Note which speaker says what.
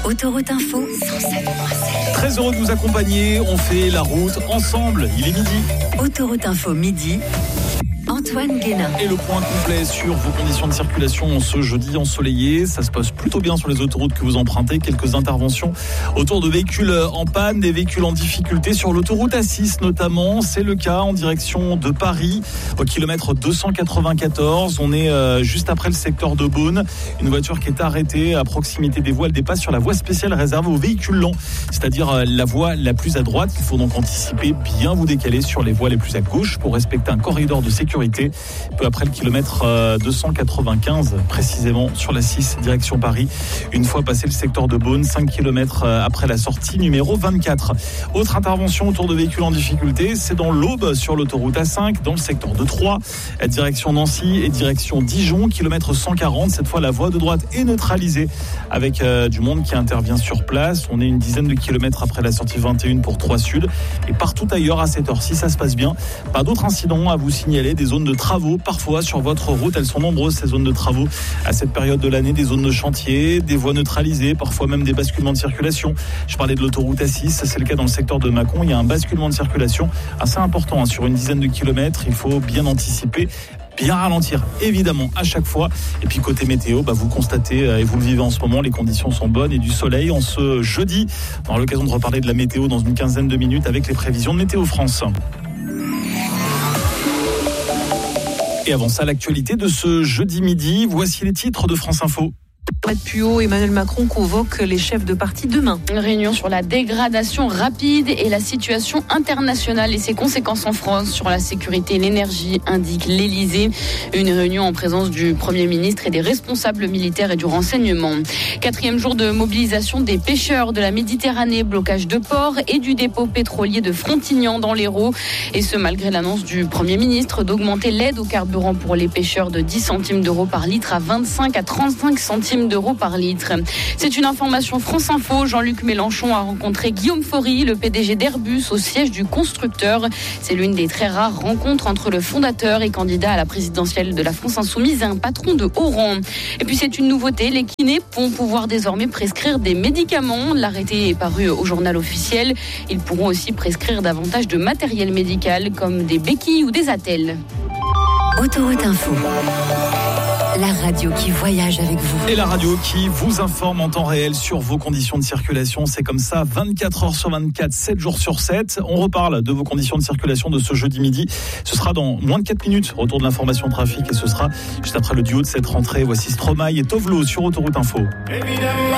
Speaker 1: Autoroute Info 107.7.
Speaker 2: Très heureux de vous accompagner. On fait la route ensemble. Il est midi.
Speaker 1: Autoroute Info midi. Antoine Guénin.
Speaker 2: Et le point complet sur vos conditions de circulation ce jeudi ensoleillé. Ça se passe plutôt bien sur les autoroutes que vous empruntez. Quelques interventions autour de véhicules en panne, des véhicules en difficulté sur l'autoroute A6 notamment. C'est le cas en direction de Paris au kilomètre 294. On est juste après le secteur de Beaune. Une voiture qui est arrêtée à proximité des voies. Elle dépasse sur la voie spéciale réservée aux véhicules lents, c'est-à-dire la voie la plus à droite. Il faut donc anticiper, bien vous décaler sur les voies les plus à gauche pour respecter un corridor de sécurité. Peu après le kilomètre 295, précisément sur la 6, direction Paris. Une fois passé le secteur de Beaune, 5 km après la sortie numéro 24. Autre intervention autour de véhicules en difficulté, c'est dans l'Aube sur l'autoroute A5, dans le secteur de Troyes, direction Nancy et direction Dijon, kilomètre 140. Cette fois, la voie de droite est neutralisée avec du monde qui intervient sur place. On est une dizaine de kilomètres après la sortie 21 pour Troyes Sud. Et partout ailleurs, à cette heure-ci, ça se passe bien. Pas d'autres incidents à vous signaler. Des zones de travaux parfois sur votre route, elles sont nombreuses ces zones de travaux à cette période de l'année, des zones de chantier, des voies neutralisées, parfois même des basculements de circulation. Je parlais de l'autoroute A6, c'est le cas dans le secteur de Mâcon. Il y a un basculement de circulation assez important sur une dizaine de kilomètres. Il faut bien anticiper, bien ralentir évidemment à chaque fois. Et puis côté météo, vous constatez et vous le vivez en ce moment, les conditions sont bonnes et du soleil en ce jeudi. On aura l'occasion de reparler de la météo dans une quinzaine de minutes avec les prévisions de Météo France. Et avant ça, l'actualité de ce jeudi midi, voici les titres de France Info.
Speaker 3: Puot, Emmanuel Macron convoque les chefs de parti demain.
Speaker 4: Une réunion sur la dégradation rapide et la situation internationale et ses conséquences en France sur la sécurité et l'énergie, indique l'Élysée. Une réunion en présence du Premier ministre et des responsables militaires et du renseignement. 4e jour de mobilisation des pêcheurs de la Méditerranée, blocage de ports et du dépôt pétrolier de Frontignan dans l'Hérault. Et ce, malgré l'annonce du Premier ministre d'augmenter l'aide au carburant pour les pêcheurs de 10 centimes d'euros par litre à 25 à 35 centimes d'euros par litre. C'est une information France Info. Jean-Luc Mélenchon a rencontré Guillaume Faury, le PDG d'Airbus, au siège du constructeur. C'est l'une des très rares rencontres entre le fondateur et candidat à la présidentielle de la France Insoumise et un patron de haut rang. Et puis c'est une nouveauté, les kinés vont pouvoir désormais prescrire des médicaments. L'arrêté est paru au journal officiel. Ils pourront aussi prescrire davantage de matériel médical comme des béquilles ou des attelles.
Speaker 1: Autoroute Info. La radio qui voyage avec vous.
Speaker 2: Et la radio qui vous informe en temps réel sur vos conditions de circulation. C'est comme ça, 24 heures sur 24, 7 jours sur 7. On reparle de vos conditions de circulation de ce jeudi midi. Ce sera dans moins de 4 minutes, retour de l'information trafic. Et ce sera juste après le duo de cette rentrée. Voici Stromae et Tovlo sur Autoroute Info. Évidemment.